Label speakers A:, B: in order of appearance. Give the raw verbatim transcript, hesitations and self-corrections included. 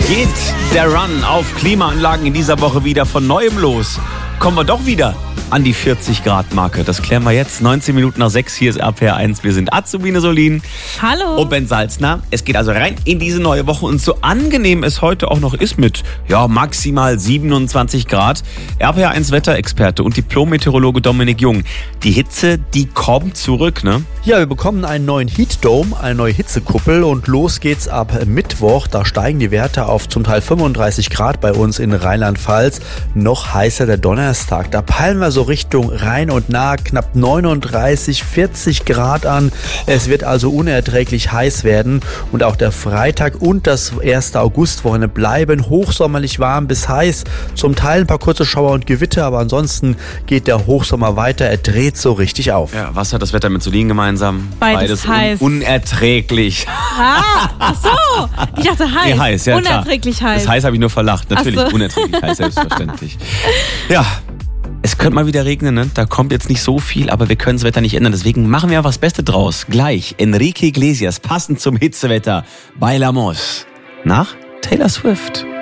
A: Geht der Run auf Klimaanlagen in dieser Woche wieder von Neuem los? Kommen wir doch wieder an die vierzig Grad Marke. Das klären wir jetzt. neunzehn Minuten nach sechs. Hier ist R P R eins. Wir sind Azubine Solin.
B: Hallo.
A: Und Ben Salzner. Es geht also rein in diese neue Woche. Und so angenehm es heute auch noch ist mit ja, maximal siebenundzwanzig Grad. R P R eins Wetterexperte und Diplom-Meteorologe Dominik Jung. Die Hitze, die kommt zurück, ne?
C: Ja, wir bekommen einen neuen Heat Dome, eine neue Hitzekuppel und los geht's ab Mittwoch. Da steigen die Werte auf zum Teil fünfunddreißig Grad bei uns in Rheinland-Pfalz. Noch heißer der Donnerstag. Da peilen wir so Richtung Rhein und nah knapp neununddreißig, vierzig Grad an. Es wird also unerträglich heiß werden und auch der Freitag und das erste Augustwochenende bleiben hochsommerlich warm bis heiß. Zum Teil ein paar kurze Schauer und Gewitter, aber ansonsten geht der Hochsommer weiter. Er dreht so richtig auf.
A: Ja, was hat das Wetter mit Solin gemeinsam?
B: Beides, Beides heiß.
A: Un- unerträglich.
B: Ah, ach so. Ich dachte heiß.
A: Nee, heiß, ja,
B: unerträglich
A: klar.
B: heiß.
A: Das heiß habe ich nur verlacht. Natürlich,
B: Ach so.
A: unerträglich heiß, selbstverständlich. Ja. Es könnte mal wieder regnen, ne? Da kommt jetzt nicht so viel, aber wir können das Wetter nicht ändern. Deswegen machen wir einfach das Beste draus. Gleich Enrique Iglesias, passend zum Hitzewetter, Bailamos nach Taylor Swift.